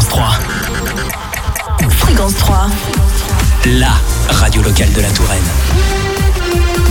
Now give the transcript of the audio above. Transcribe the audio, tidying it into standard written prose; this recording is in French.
3. Fréquence 3. La radio locale de la Touraine.